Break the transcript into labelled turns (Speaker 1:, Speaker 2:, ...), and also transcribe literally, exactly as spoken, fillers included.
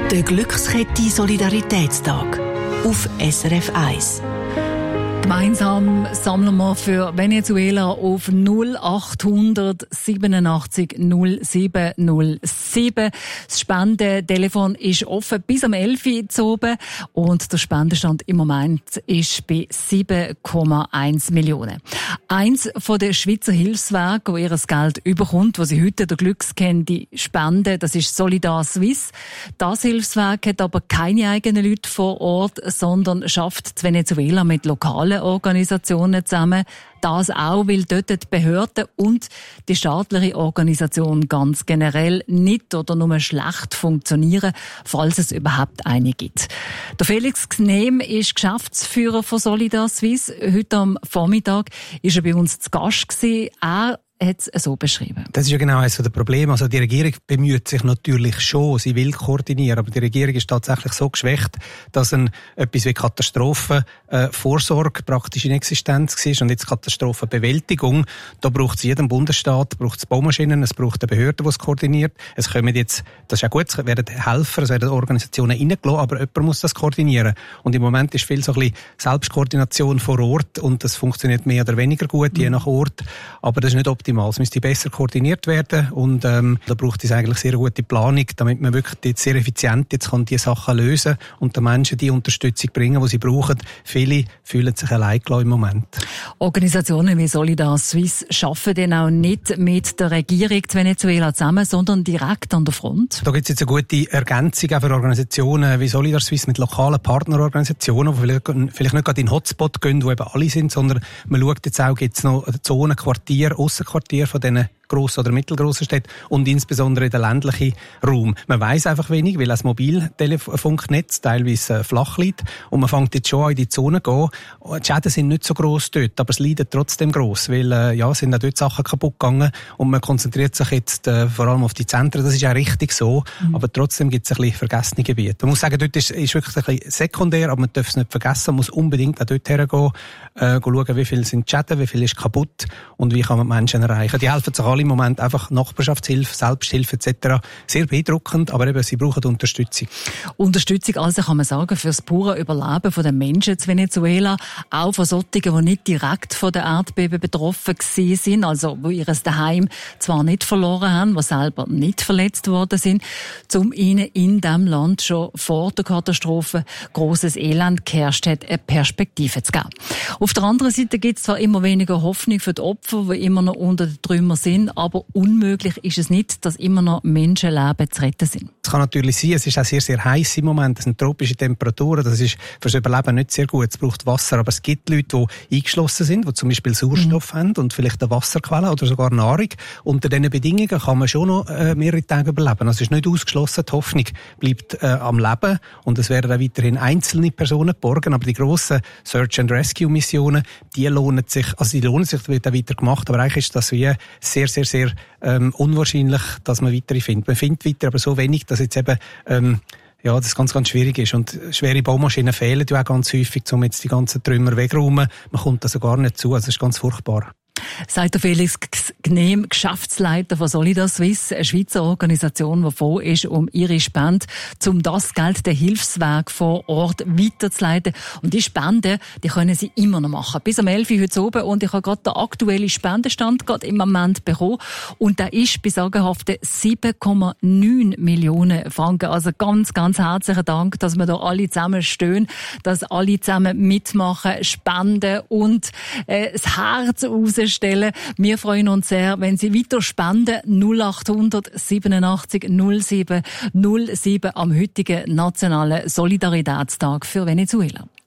Speaker 1: Der Glückskette Solidaritätstag auf S R F eins.
Speaker 2: Gemeinsam sammeln wir für Venezuela auf null acht hundert siebenundachtzig null sieben null sieben. Das Spendentelefon ist offen bis am elf Uhr oben und der Spendenstand im Moment ist bei sieben Komma eins Millionen. Eins von den Schweizer Hilfswerken, die ihr Geld überkommt, wo sie heute der Glückskette spenden, das ist Solidar Suisse. Das Hilfswerk hat aber keine eigenen Leute vor Ort, sondern schafft Venezuela mit lokalen Organisationen zusammen. Das auch, weil dort die Behörden und die staatliche Organisation ganz generell nicht oder nur schlecht funktionieren, falls es überhaupt eine gibt. Der Felix Gnehm ist Geschäftsführer von Solidar Suisse. Heute am Vormittag ist er bei uns zu Gast gewesen. Er hat es so beschrieben.
Speaker 3: Das ist ja genau eines der Probleme. Also die Regierung bemüht sich natürlich schon, sie will koordinieren, aber die Regierung ist tatsächlich so geschwächt, dass ein, etwas wie Katastrophenvorsorge äh, praktisch in Existenz war und jetzt Katastrophenbewältigung. Da braucht es jeden Bundesstaat, braucht es Baumaschinen, es braucht eine Behörde, die es koordiniert. Es kommen jetzt, das ist ja gut, es werden Helfer, es werden Organisationen reingelassen, aber jemand muss das koordinieren. Und im Moment ist viel so ein bisschen Selbstkoordination vor Ort und das funktioniert mehr oder weniger gut, je nach Ort. Aber das ist nicht optimal. Es müsste besser koordiniert werden und ähm, da braucht es eigentlich sehr gute Planung, damit man wirklich jetzt sehr effizient jetzt kann die Sachen lösen und den Menschen die Unterstützung bringen, die sie brauchen. Viele fühlen sich allein gelassen im Moment.
Speaker 2: Organisationen wie Solidar Suisse arbeiten dann auch nicht mit der Regierung zu Venezuela zusammen, sondern direkt an der Front.
Speaker 3: Da gibt es jetzt eine gute Ergänzung auch für Organisationen wie Solidar Suisse mit lokalen Partnerorganisationen, die vielleicht, vielleicht nicht gerade in den Hotspot gehen, wo eben alle sind, sondern man schaut jetzt auch, gibt es noch Zonen, Quartier, Aussenquartier von diesen grossen oder mittelgrossen Städten und insbesondere in den ländlichen Raum. Man weiss einfach wenig, weil das Mobiltelefunknetz teilweise flach liegt und man fängt jetzt schon an in die Zone zu gehen. Die Schäden sind nicht so gross dort, aber es leidet trotzdem gross, weil äh, ja, sind auch dort Sachen kaputt gegangen und man konzentriert sich jetzt äh, vor allem auf die Zentren. Das ist auch richtig so, mhm. aber trotzdem gibt es ein bisschen vergessene Gebiete. Man muss sagen, dort ist, ist wirklich ein bisschen sekundär, aber man darf es nicht vergessen, man muss unbedingt auch dort hergehen, äh, schauen, wie viel sind die Schäden, wie viel ist kaputt und wie kann man die Menschen erreichen. Die helfen sich alle im Moment einfach Nachbarschaftshilfe, Selbsthilfe et cetera. Sehr beeindruckend, aber eben, sie brauchen Unterstützung.
Speaker 2: Unterstützung also kann man sagen, für das pure Überleben der Menschen in Venezuela, auch von solchen, die nicht direkt von der Erdbeben betroffen sind, also die ihr Daheim zwar nicht verloren haben, die selber nicht verletzt worden sind, um ihnen in diesem Land schon vor der Katastrophe grosses Elend geherrscht hat, eine Perspektive zu geben. Auf der anderen Seite gibt es zwar immer weniger Hoffnung für die Opfer, die immer noch unter den Trümmern sind, aber unmöglich ist es nicht, dass immer noch Menschenleben zu retten sind.
Speaker 3: Das kann natürlich sein, es ist auch sehr, sehr heiß im Moment, es sind tropische Temperaturen, das ist fürs Überleben nicht sehr gut, es braucht Wasser, aber es gibt Leute, die eingeschlossen sind, die zum Beispiel Sauerstoff mhm. haben und vielleicht eine Wasserquelle oder sogar Nahrung. Unter diesen Bedingungen kann man schon noch äh, mehrere Tage überleben. Also es ist nicht ausgeschlossen, die Hoffnung bleibt äh, am Leben und es werden auch weiterhin einzelne Personen geborgen, aber die grossen Search-and-Rescue-Missionen, die lohnen sich, also die lohnen sich, das wird auch weiter gemacht, aber eigentlich ist das wie sehr, sehr, sehr ähm, unwahrscheinlich, dass man weitere findet. Man findet weiter, aber so wenig, dass jetzt eben ähm, ja, das ganz, ganz schwierig ist. Und schwere Baumaschinen fehlen ja auch ganz häufig, um jetzt die ganzen Trümmer wegräumen. Man kommt also gar nicht zu, also es ist ganz furchtbar.
Speaker 2: Sagt der Felix Gnehm, Geschäftsleiter von Solidar Suisse, eine Schweizer Organisation, die froh ist um ihre Spende, um das Geld der Hilfswerke vor Ort weiterzuleiten. Und die Spenden, die können sie immer noch machen. Bis am elf Uhr heute oben. Und ich habe gerade den aktuellen Spendenstand gerade im Moment bekommen. Und der ist bei sagenhaften sieben Komma neun Millionen Franken. Also ganz, ganz herzlichen Dank, dass wir da alle zusammen stehen, dass alle zusammen mitmachen, spenden und äh, das Herz rausstellen. Wir freuen uns sehr, wenn Sie weiter spenden. null acht hundert siebenundachtzig null sieben null sieben am heutigen Nationalen Solidaritätstag für Venezuela.